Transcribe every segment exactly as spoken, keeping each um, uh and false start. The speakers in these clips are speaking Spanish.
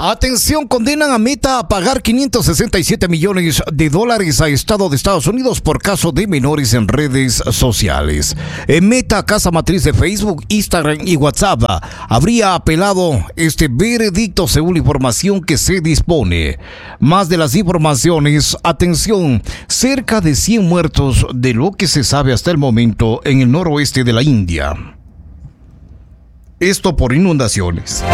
Atención, condenan a Meta a pagar quinientos sesenta y siete millones de dólares a Estado de Estados Unidos por caso de menores en redes sociales. En Meta, casa matriz de Facebook, Instagram y WhatsApp, habría apelado este veredicto según la información que se dispone. Más de las informaciones, atención, cerca de cien muertos de lo que se sabe hasta el momento en el noroeste de la India. Esto por inundaciones.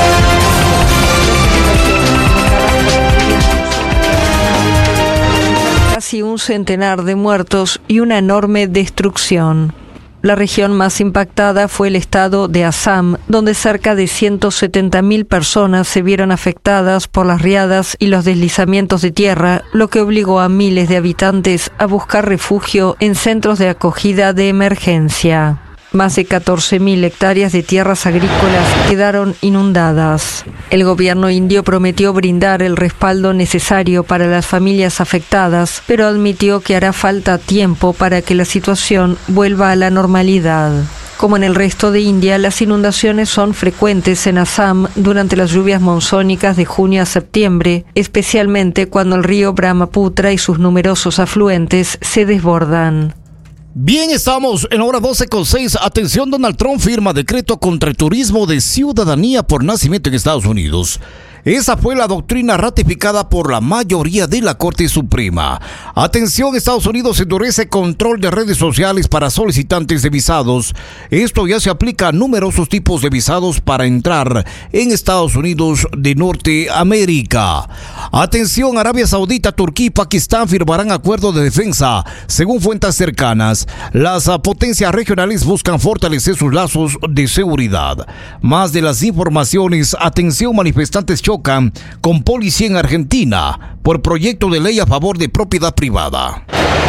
Casi un centenar de muertos y una enorme destrucción. La región más impactada fue el estado de Assam, donde cerca de ciento setenta mil personas se vieron afectadas por las riadas y los deslizamientos de tierra, lo que obligó a miles de habitantes a buscar refugio en centros de acogida de emergencia. Más de catorce mil hectáreas de tierras agrícolas quedaron inundadas. El gobierno indio prometió brindar el respaldo necesario para las familias afectadas, pero admitió que hará falta tiempo para que la situación vuelva a la normalidad. Como en el resto de India, las inundaciones son frecuentes en Assam durante las lluvias monzónicas de junio a septiembre, especialmente cuando el río Brahmaputra y sus numerosos afluentes se desbordan. Bien, estamos en la hora doce con seis. Atención, Donald Trump firma decreto contra el turismo de ciudadanía por nacimiento en Estados Unidos. Esa fue la doctrina ratificada por la mayoría de la Corte Suprema. Atención, Estados Unidos endurece control de redes sociales para solicitantes de visados. Esto ya se aplica a numerosos tipos de visados para entrar en Estados Unidos de Norteamérica. Atención, Arabia Saudita, Turquía y Pakistán firmarán acuerdo de defensa. Según fuentes cercanas, las potencias regionales buscan fortalecer sus lazos de seguridad. Más de las informaciones, atención, manifestantes chocan con policía en Argentina por proyecto de ley a favor de propiedad privada.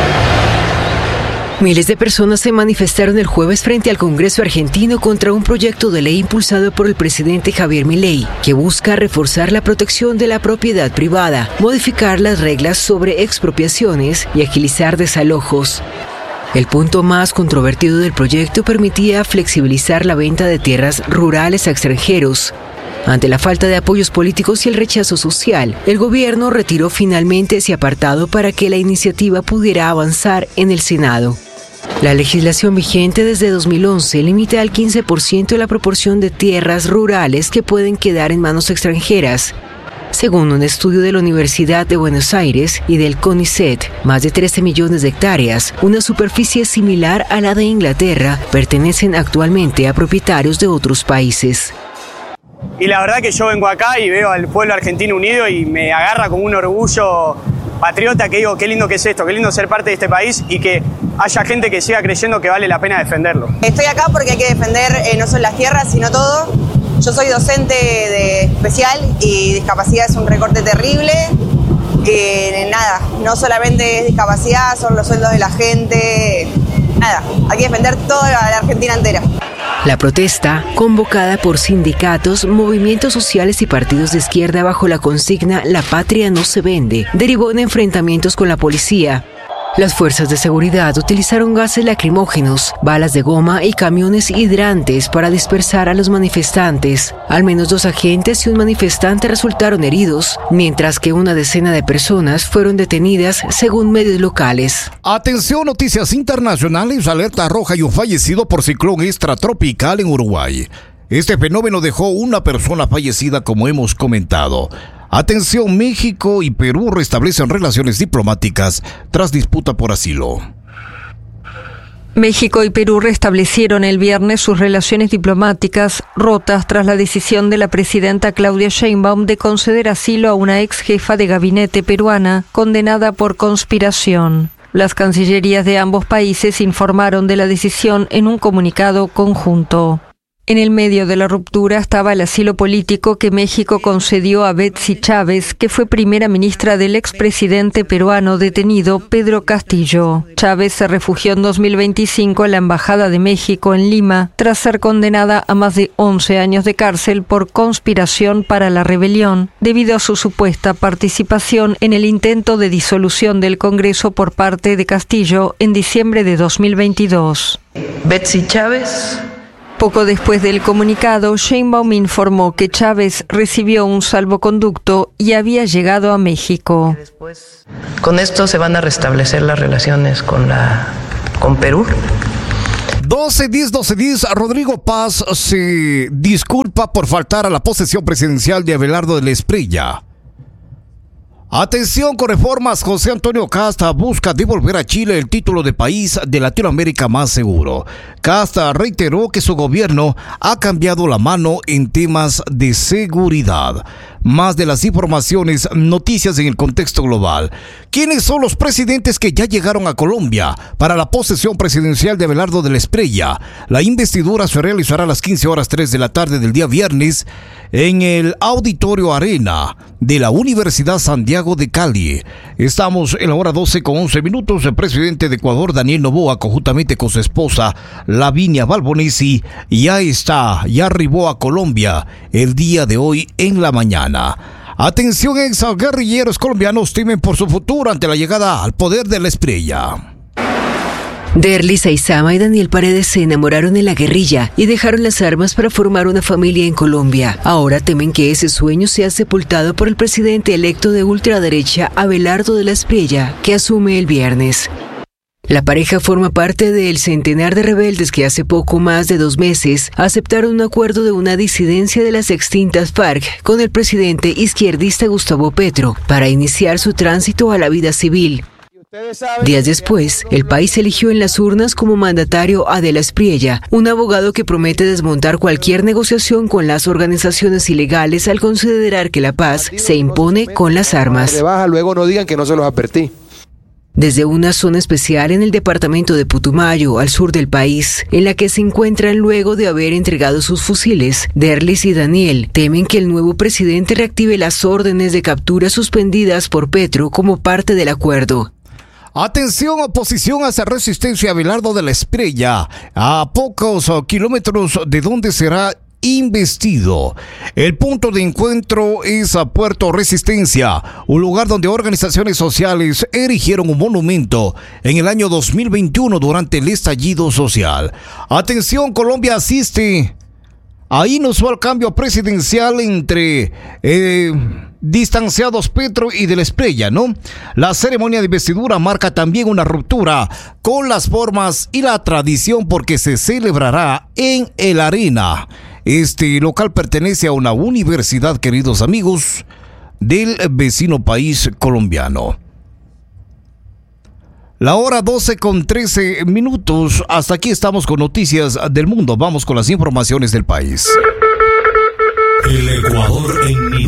Miles de personas se manifestaron el jueves frente al Congreso argentino contra un proyecto de ley impulsado por el presidente Javier Milei, que busca reforzar la protección de la propiedad privada, modificar las reglas sobre expropiaciones y agilizar desalojos. El punto más controvertido del proyecto permitía flexibilizar la venta de tierras rurales a extranjeros. Ante la falta de apoyos políticos y el rechazo social, el gobierno retiró finalmente ese apartado para que la iniciativa pudiera avanzar en el Senado. La legislación vigente desde dos mil once limita al quince por ciento la proporción de tierras rurales que pueden quedar en manos extranjeras. Según un estudio de la Universidad de Buenos Aires y del CONICET, más de trece millones de hectáreas, una superficie similar a la de Inglaterra, pertenecen actualmente a propietarios de otros países. Y la verdad que yo vengo acá y veo al pueblo argentino unido y me agarra como un orgullo patriota que digo, qué lindo que es esto, qué lindo ser parte de este país y que haya gente que siga creyendo que vale la pena defenderlo. Estoy acá porque hay que defender eh, no solo las tierras, sino todo. Yo soy docente de especial y discapacidad es un recorte terrible. Eh, nada, no solamente es discapacidad, son los sueldos de la gente. Nada, hay que defender toda la Argentina entera. La protesta, convocada por sindicatos, movimientos sociales y partidos de izquierda bajo la consigna "La patria no se vende", derivó en enfrentamientos con la policía. Las fuerzas de seguridad utilizaron gases lacrimógenos, balas de goma y camiones hidrantes para dispersar a los manifestantes. Al menos dos agentes y un manifestante resultaron heridos, mientras que una decena de personas fueron detenidas, según medios locales. Atención, noticias internacionales, alerta roja y un fallecido por ciclón extratropical en Uruguay. Este fenómeno dejó una persona fallecida, como hemos comentado. Atención, México y Perú restablecen relaciones diplomáticas tras disputa por asilo. México y Perú restablecieron el viernes sus relaciones diplomáticas rotas tras la decisión de la presidenta Claudia Sheinbaum de conceder asilo a una ex jefa de gabinete peruana condenada por conspiración. Las cancillerías de ambos países informaron de la decisión en un comunicado conjunto. En el medio de la ruptura estaba el asilo político que México concedió a Betsy Chávez, que fue primera ministra del expresidente peruano detenido Pedro Castillo. Chávez se refugió en dos mil veinticinco en la Embajada de México en Lima, tras ser condenada a más de once años de cárcel por conspiración para la rebelión, debido a su supuesta participación en el intento de disolución del Congreso por parte de Castillo en diciembre de dos mil veintidós. Betsy Chávez Poco después del comunicado, Sheinbaum informó que Chávez recibió un salvoconducto y había llegado a México. Con esto se van a restablecer las relaciones con la con Perú. doce diez, doce diez, Rodrigo Paz se disculpa por faltar a la posesión presidencial de Abelardo de la Espriella. Atención con reformas, José Antonio Casta busca devolver a Chile el título de país de Latinoamérica más seguro. Casta reiteró que su gobierno ha cambiado la mano en temas de seguridad. Más de las informaciones, noticias en el contexto global. ¿Quiénes son los presidentes que ya llegaron a Colombia para la posesión presidencial de Abelardo de la Espriella? La investidura se realizará a las quince horas tres de la tarde del día viernes en el Auditorio Arena de la Universidad Santiago de Cali. Estamos en la hora doce con once minutos. El presidente de Ecuador, Daniel Noboa, conjuntamente con su esposa, Lavinia Balbonesi, ya está, ya arribó a Colombia el día de hoy en la mañana. Atención, ex guerrilleros colombianos temen por su futuro ante la llegada al poder de la Espriella. Derly Saizama y Daniel Paredes se enamoraron en la guerrilla y dejaron las armas para formar una familia en Colombia. Ahora temen que ese sueño sea sepultado por el presidente electo de ultraderecha, Abelardo de la Espriella, que asume el viernes. La pareja forma parte del centenar de rebeldes que hace poco más de dos meses aceptaron un acuerdo de una disidencia de las extintas FARC con el presidente izquierdista Gustavo Petro para iniciar su tránsito a la vida civil. Días después, el país eligió en las urnas como mandatario a De la Espriella, un abogado que promete desmontar cualquier negociación con las organizaciones ilegales al considerar que la paz se impone con las armas. Luego no digan que no se los advertí. Desde una zona especial en el departamento de Putumayo, al sur del país, en la que se encuentran luego de haber entregado sus fusiles, Derlis y Daniel temen que el nuevo presidente reactive las órdenes de captura suspendidas por Petro como parte del acuerdo. Atención, oposición hace resistencia a Abelardo de la Espriella, a pocos kilómetros de donde será investido. El punto de encuentro es a Puerto Resistencia, un lugar donde organizaciones sociales erigieron un monumento en el año dos mil veintiuno durante el estallido social. Atención, Colombia asiste a inusual cambio presidencial entre eh, distanciados Petro y de la Espriella, ¿no? La ceremonia de investidura marca también una ruptura con las formas y la tradición porque se celebrará en el Arena. Este local pertenece a una universidad, queridos amigos, del vecino país colombiano. La hora doce con trece minutos. Hasta aquí estamos con noticias del mundo. Vamos con las informaciones del país. El Ecuador en minutos.